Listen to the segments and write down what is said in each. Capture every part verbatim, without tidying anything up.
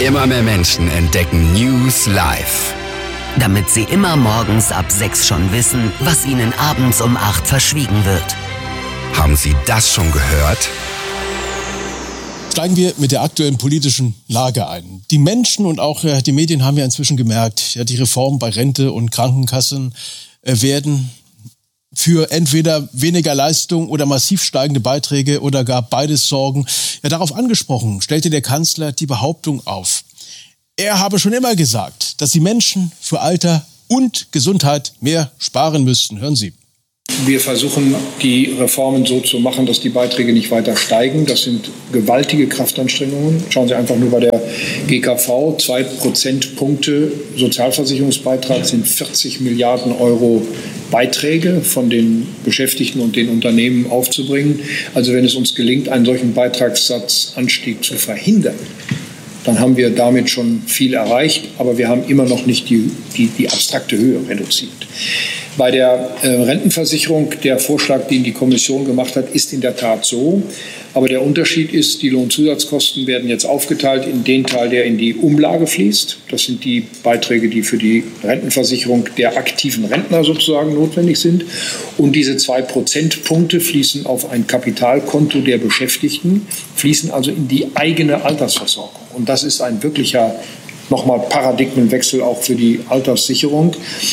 Immer mehr Menschen entdecken News live. Damit sie immer morgens ab sechs schon wissen, was ihnen abends um acht verschwiegen wird. Haben Sie das schon gehört? Steigen wir mit der aktuellen politischen Lage ein. Die Menschen und auch äh, die Medien haben ja inzwischen gemerkt, ja, die Reformen bei Rente und Krankenkassen äh, werden für entweder weniger Leistung oder massiv steigende Beiträge oder gar beides sorgen. Ja, darauf angesprochen stellte der Kanzler die Behauptung auf. Er habe schon immer gesagt, dass die Menschen für Alter und Gesundheit mehr sparen müssten. Hören Sie. Wir versuchen, die Reformen so zu machen, dass die Beiträge nicht weiter steigen. Das sind gewaltige Kraftanstrengungen. Schauen Sie einfach nur bei der G K V. Zwei Prozentpunkte Sozialversicherungsbeitrag sind vierzig Milliarden Euro Beiträge von den Beschäftigten und den Unternehmen aufzubringen. Also wenn es uns gelingt, einen solchen Beitragssatzanstieg zu verhindern, dann haben wir damit schon viel erreicht. Aber wir haben immer noch nicht die, die, die abstrakte Höhe reduziert. Bei der äh, Rentenversicherung, der Vorschlag, den die Kommission gemacht hat, ist in der Tat so. Aber der Unterschied ist, die Lohnzusatzkosten werden jetzt aufgeteilt in den Teil, der in die Umlage fließt. Das sind die Beiträge, die für die Rentenversicherung der aktiven Rentner sozusagen notwendig sind. Und diese zwei Prozentpunkte fließen auf ein Kapitalkonto der Beschäftigten, fließen also in die eigene Altersversorgung. Und das ist ein wirklicher nochmal Paradigmenwechsel auch für die Alterssicherung.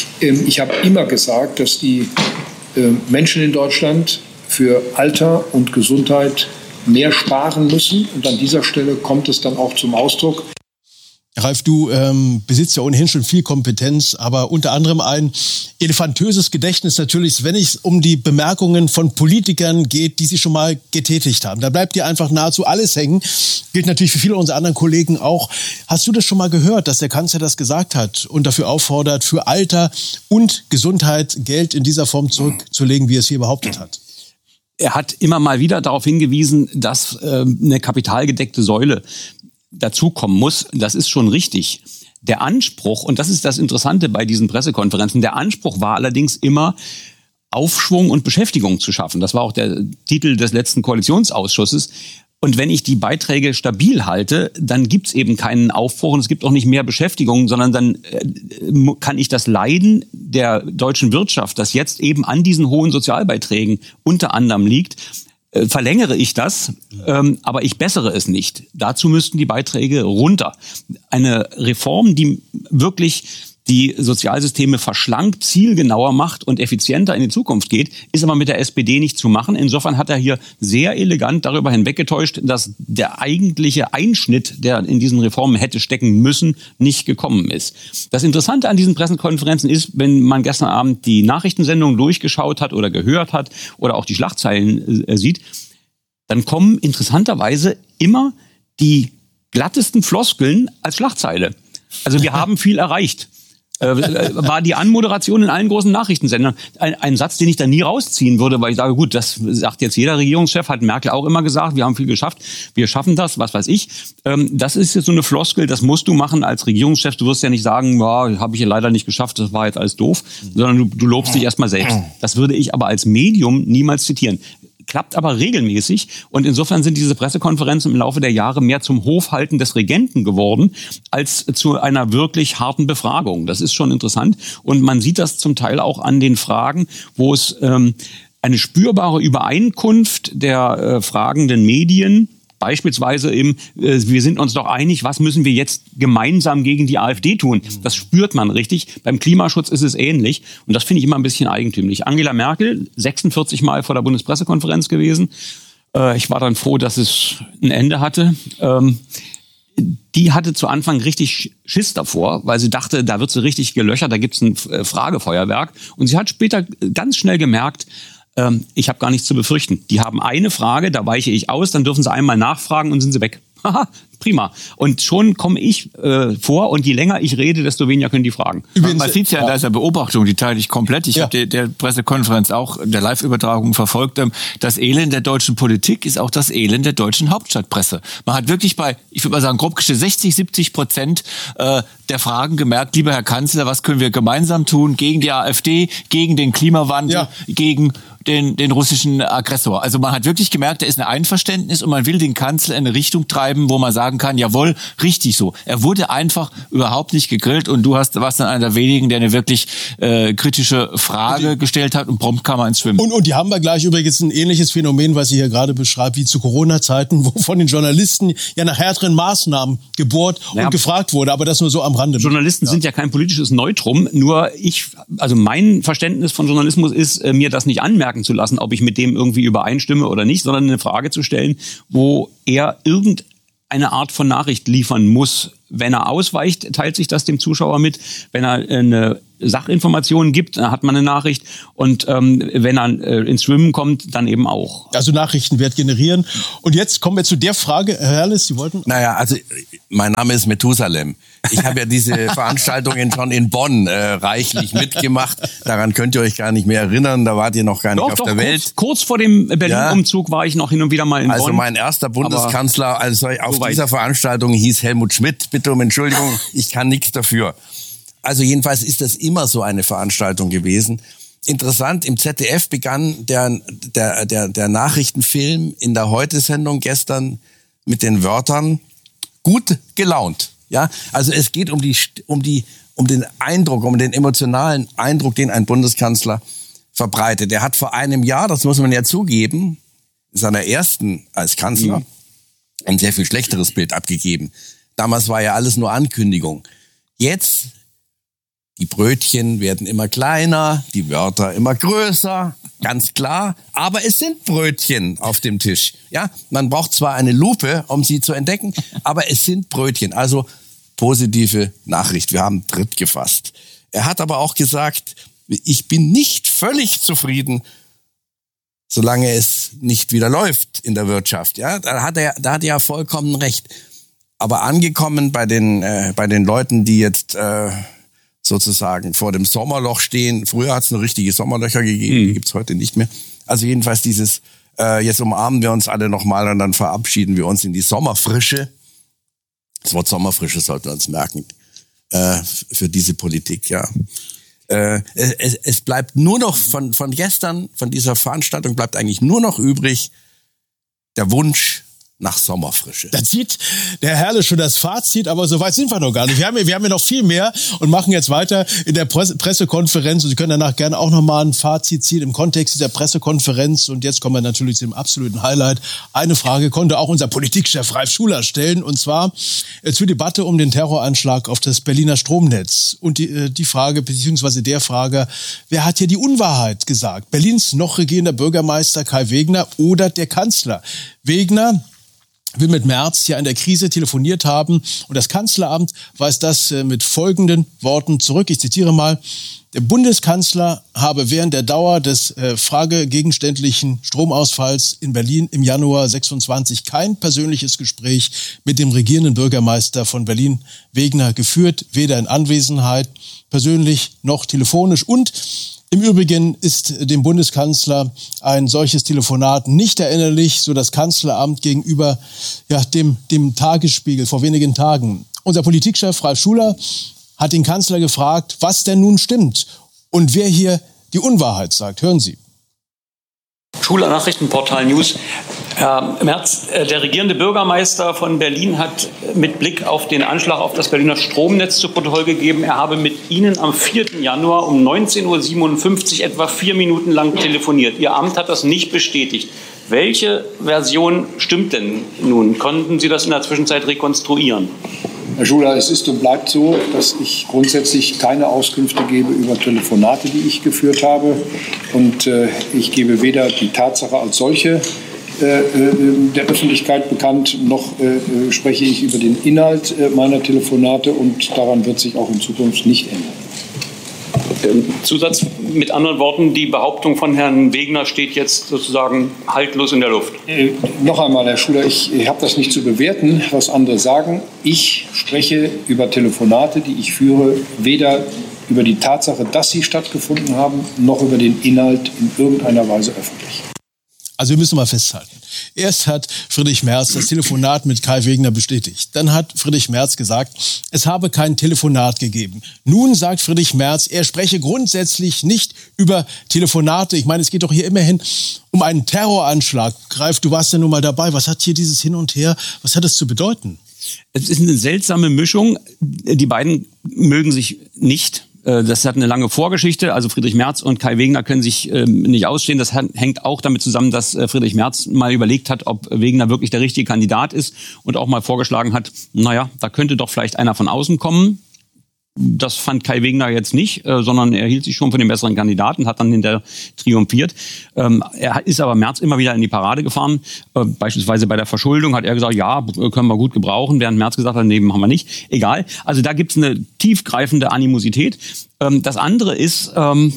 Ich habe immer gesagt, dass die Menschen in Deutschland für Alter und Gesundheit mehr sparen müssen. Und an dieser Stelle kommt es dann auch zum Ausdruck. Ralf, du ähm, besitzt ja ohnehin schon viel Kompetenz, aber unter anderem ein elefantöses Gedächtnis natürlich, wenn es um die Bemerkungen von Politikern geht, die sie schon mal getätigt haben. Da bleibt dir einfach nahezu alles hängen. Gilt natürlich für viele unserer anderen Kollegen auch. Hast du das schon mal gehört, dass der Kanzler das gesagt hat und dafür auffordert, für Alter und Gesundheit Geld in dieser Form zurückzulegen, wie er es hier behauptet hat? Er hat immer mal wieder darauf hingewiesen, dass äh, eine kapitalgedeckte Säule dazukommen muss. Das ist schon richtig. Der Anspruch, und das ist das Interessante bei diesen Pressekonferenzen, der Anspruch war allerdings immer, Aufschwung und Beschäftigung zu schaffen. Das war auch der Titel des letzten Koalitionsausschusses. Und wenn ich die Beiträge stabil halte, dann gibt's eben keinen Aufbruch und es gibt auch nicht mehr Beschäftigung, sondern dann äh, kann ich das Leiden der deutschen Wirtschaft, das jetzt eben an diesen hohen Sozialbeiträgen unter anderem liegt, äh, verlängere ich das, ähm, aber ich bessere es nicht. Dazu müssten die Beiträge runter. Eine Reform, die wirklich die Sozialsysteme verschlankt, zielgenauer macht und effizienter in die Zukunft geht, ist aber mit der S P D nicht zu machen. Insofern hat er hier sehr elegant darüber hinweggetäuscht, dass der eigentliche Einschnitt, der in diesen Reformen hätte stecken müssen, nicht gekommen ist. Das Interessante an diesen Pressekonferenzen ist, wenn man gestern Abend die Nachrichtensendung durchgeschaut hat oder gehört hat oder auch die Schlagzeilen äh, sieht, dann kommen interessanterweise immer die glattesten Floskeln als Schlagzeile. Also wir haben viel erreicht. War die Anmoderation in allen großen Nachrichtensendern. Ein, ein Satz, den ich da nie rausziehen würde, weil ich sage, gut, das sagt jetzt jeder Regierungschef, hat Merkel auch immer gesagt, wir haben viel geschafft, wir schaffen das, was weiß ich. Ähm, das ist jetzt so eine Floskel, das musst du machen als Regierungschef. Du wirst ja nicht sagen, ja, habe ich ja leider nicht geschafft, das war jetzt alles doof, sondern du, du lobst dich erstmal selbst. Das würde ich aber als Medium niemals zitieren. Klappt aber regelmäßig und insofern sind diese Pressekonferenzen im Laufe der Jahre mehr zum Hofhalten des Regenten geworden als zu einer wirklich harten Befragung. Das ist schon interessant und man sieht das zum Teil auch an den Fragen, wo es ähm, eine spürbare Übereinkunft der äh, fragenden Medien, beispielsweise eben, äh, wir sind uns doch einig, was müssen wir jetzt gemeinsam gegen die AfD tun? Das spürt man richtig. Beim Klimaschutz ist es ähnlich. Und das finde ich immer ein bisschen eigentümlich. Angela Merkel, sechsundvierzig Mal vor der Bundespressekonferenz gewesen. Äh, ich war dann froh, dass es ein Ende hatte. Ähm, die hatte zu Anfang richtig Schiss davor, weil sie dachte, da wird sie richtig gelöchert, da gibt es ein äh, Fragefeuerwerk. Und sie hat später ganz schnell gemerkt, ich habe gar nichts zu befürchten. Die haben eine Frage, da weiche ich aus, dann dürfen sie einmal nachfragen und sind sie weg. Haha, prima. Und schon komme ich äh, vor und je länger ich rede, desto weniger können die fragen. Übrigens, man sieht ja, da ist ja Beobachtung, die teile ich komplett. Ich ja. habe der Pressekonferenz auch, der Live-Übertragung verfolgt. Das Elend der deutschen Politik ist auch das Elend der deutschen Hauptstadtpresse. Man hat wirklich bei, ich würde mal sagen, grob geschätzt sechzig, siebzig Prozent äh, der Fragen gemerkt, lieber Herr Kanzler, was können wir gemeinsam tun gegen die AfD, gegen den Klimawandel, ja. gegen den, den russischen Aggressor. Also man hat wirklich gemerkt, da ist ein Einverständnis und man will den Kanzler in eine Richtung treiben, wo man sagen sagen kann, jawohl, richtig so. Er wurde einfach überhaupt nicht gegrillt und du hast, warst dann einer der wenigen, der eine wirklich äh, kritische Frage gestellt hat und prompt kam er ins Schwimmen. Und, und die haben wir gleich übrigens ein ähnliches Phänomen, was Sie hier gerade beschreibt, wie zu Corona-Zeiten, wo von den Journalisten ja nach härteren Maßnahmen gebohrt naja, und gefragt wurde, aber das nur so am Rande. Journalisten ja. sind ja kein politisches Neutrum, nur ich, also mein Verständnis von Journalismus ist, mir das nicht anmerken zu lassen, ob ich mit dem irgendwie übereinstimme oder nicht, sondern eine Frage zu stellen, wo er irgendeine Art von Nachricht liefern muss. Wenn er ausweicht, teilt sich das dem Zuschauer mit. Wenn er eine Sachinformationen gibt, dann hat man eine Nachricht. Und ähm, wenn er äh, ins Schwimmen kommt, dann eben auch. Also Nachrichtenwert generieren. Und jetzt kommen wir zu der Frage, Herr Herles, Sie wollten... Naja, also mein Name ist Methusalem. Ich habe ja diese Veranstaltungen schon in Bonn äh, reichlich mitgemacht. Daran könnt ihr euch gar nicht mehr erinnern. Da wart ihr noch gar nicht doch, auf doch, der kurz, Welt. Kurz vor dem Berlin-Umzug ja. war ich noch hin und wieder mal in also Bonn. Also mein erster Bundeskanzler also auf so dieser Veranstaltung hieß Helmut Schmidt. Bitte um Entschuldigung, ich kann nichts dafür. Also jedenfalls ist das immer so eine Veranstaltung gewesen. Interessant, im Z D F begann der, der, der, der Nachrichtenfilm in der Heute-Sendung gestern mit den Wörtern gut gelaunt. Ja, also es geht um die, um die, um den Eindruck, um den emotionalen Eindruck, den ein Bundeskanzler verbreitet. Er hat vor einem Jahr, das muss man ja zugeben, seiner ersten als Kanzler mhm. ein sehr viel schlechteres Bild abgegeben. Damals war ja alles nur Ankündigung. Jetzt, die Brötchen werden immer kleiner, die Wörter immer größer, ganz klar. Aber es sind Brötchen auf dem Tisch. Ja, man braucht zwar eine Lupe, um sie zu entdecken, aber es sind Brötchen. Also positive Nachricht. Wir haben Tritt gefasst. Er hat aber auch gesagt, ich bin nicht völlig zufrieden, solange es nicht wieder läuft in der Wirtschaft. Ja, da hat er, da hat er ja vollkommen recht. Aber angekommen bei den äh, bei den Leuten, die jetzt äh, sozusagen vor dem Sommerloch stehen. Früher hat es nur richtige Sommerlöcher gegeben, mhm. die gibt's heute nicht mehr. Also jedenfalls dieses, äh, jetzt umarmen wir uns alle nochmal und dann verabschieden wir uns in die Sommerfrische. Das Wort Sommerfrische sollten wir uns merken äh, für diese Politik, ja. Äh, es, es bleibt nur noch von, von gestern, von dieser Veranstaltung bleibt eigentlich nur noch übrig der Wunsch nach Sommerfrische. Da zieht der Herle schon das Fazit, aber so weit sind wir noch gar nicht. Wir haben, wir haben ja noch viel mehr und machen jetzt weiter in der Presse- Pressekonferenz. Und Sie können danach gerne auch nochmal ein Fazit ziehen im Kontext dieser Pressekonferenz. Und jetzt kommen wir natürlich zu dem absoluten Highlight. Eine Frage konnte auch unser Politikchef Ralf Schuler stellen, und zwar zur Debatte um den Terroranschlag auf das Berliner Stromnetz. Und die, die Frage, beziehungsweise der Frage, wer hat hier die Unwahrheit gesagt? Berlins noch regierender Bürgermeister Kai Wegner oder der Kanzler? Wegner will mit Merz ja in der Krise telefoniert haben. Und das Kanzleramt weist das mit folgenden Worten zurück. Ich zitiere mal. Der Bundeskanzler habe während der Dauer des äh, fragegegenständlichen Stromausfalls in Berlin im Januar sechsundzwanzig kein persönliches Gespräch mit dem regierenden Bürgermeister von Berlin, Wegner, geführt. Weder in Anwesenheit, persönlich noch telefonisch. Und im Übrigen ist dem Bundeskanzler ein solches Telefonat nicht erinnerlich, so das Kanzleramt gegenüber ja, dem, dem Tagesspiegel vor wenigen Tagen. Unser Politikchef Ralf Schuler hat den Kanzler gefragt, was denn nun stimmt und wer hier die Unwahrheit sagt. Hören Sie. Schuler Nachrichtenportal News. Herr Merz, der regierende Bürgermeister von Berlin hat mit Blick auf den Anschlag auf das Berliner Stromnetz zu Protokoll gegeben, er habe mit Ihnen am vierten Januar um neunzehn Uhr siebenundfünfzig etwa vier Minuten lang telefoniert. Ihr Amt hat das nicht bestätigt. Welche Version stimmt denn nun? Konnten Sie das in der Zwischenzeit rekonstruieren? Herr Schuler, es ist und bleibt so, dass ich grundsätzlich keine Auskünfte gebe über Telefonate, die ich geführt habe. Und äh, ich gebe weder die Tatsache als solche äh, der Öffentlichkeit bekannt, noch äh, spreche ich über den Inhalt äh, meiner Telefonate. Und daran wird sich auch in Zukunft nicht ändern. Zusatz mit anderen Worten, die Behauptung von Herrn Wegner steht jetzt sozusagen haltlos in der Luft. Äh, noch einmal, Herr Schuler, ich, ich habe das nicht zu bewerten, was andere sagen. Ich spreche über Telefonate, die ich führe, weder über die Tatsache, dass sie stattgefunden haben, noch über den Inhalt in irgendeiner Weise öffentlich. Also wir müssen mal festhalten. Erst hat Friedrich Merz das Telefonat mit Kai Wegner bestätigt. Dann hat Friedrich Merz gesagt, es habe kein Telefonat gegeben. Nun sagt Friedrich Merz, er spreche grundsätzlich nicht über Telefonate. Ich meine, es geht doch hier immerhin um einen Terroranschlag. Greif, du warst ja nun mal dabei. Was hat hier dieses Hin und Her, was hat es zu bedeuten? Es ist eine seltsame Mischung. Die beiden mögen sich nicht. Das hat eine lange Vorgeschichte. Also Friedrich Merz und Kai Wegener können sich ähm, nicht ausstehen. Das hängt auch damit zusammen, dass äh, Friedrich Merz mal überlegt hat, ob Wegener wirklich der richtige Kandidat ist und auch mal vorgeschlagen hat, naja, da könnte doch vielleicht einer von außen kommen. Das fand Kai Wegener jetzt nicht, äh, sondern er hielt sich schon für den besseren Kandidaten, hat dann hinterher triumphiert. Ähm, er ist aber Merz immer wieder in die Parade gefahren. Äh, beispielsweise bei der Verschuldung hat er gesagt, ja, können wir gut gebrauchen, während Merz gesagt hat, nee, machen wir nicht. Egal. Also da gibt's eine tiefgreifende Animosität. Ähm, das andere ist, ähm,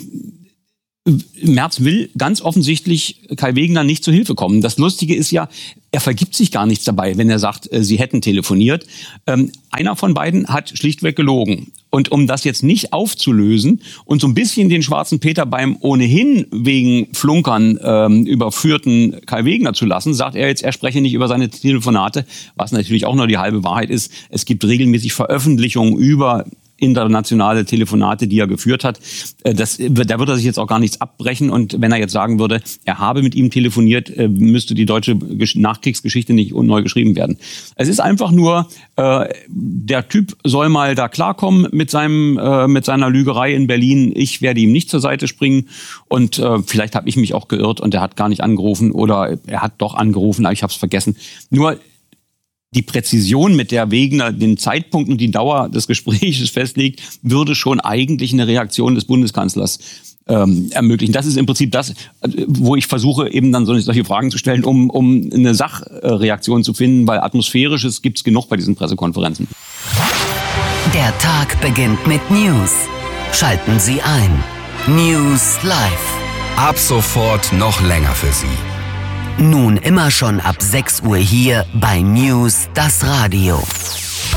Merz will ganz offensichtlich Kai Wegener nicht zu Hilfe kommen. Das Lustige ist ja, er vergibt sich gar nichts dabei, wenn er sagt, sie hätten telefoniert. Ähm, einer von beiden hat schlichtweg gelogen. Und um das jetzt nicht aufzulösen und so ein bisschen den schwarzen Peter beim ohnehin wegen Flunkern ähm, überführten Kai Wegener zu lassen, sagt er jetzt, er spreche nicht über seine Telefonate, was natürlich auch nur die halbe Wahrheit ist. Es gibt regelmäßig Veröffentlichungen über internationale Telefonate, die er geführt hat. Das, da würde er sich jetzt auch gar nichts abbrechen. Und wenn er jetzt sagen würde, er habe mit ihm telefoniert, müsste die deutsche Nachkriegsgeschichte nicht neu geschrieben werden. Es ist einfach nur, äh, der Typ soll mal da klarkommen mit seinem, äh, mit seiner Lügerei in Berlin. Ich werde ihm nicht zur Seite springen. Und äh, vielleicht habe ich mich auch geirrt und er hat gar nicht angerufen oder er hat doch angerufen, aber ich habe es vergessen. Nur die Präzision, mit der Wegener den Zeitpunkt und die Dauer des Gesprächs festlegt, würde schon eigentlich eine Reaktion des Bundeskanzlers ähm, ermöglichen. Das ist im Prinzip das, wo ich versuche, eben dann solche Fragen zu stellen, um, um eine Sachreaktion zu finden, weil Atmosphärisches gibt's genug bei diesen Pressekonferenzen. Der Tag beginnt mit News. Schalten Sie ein. News Live. Ab sofort noch länger für Sie. Nun immer schon ab sechs Uhr hier bei News, das Radio.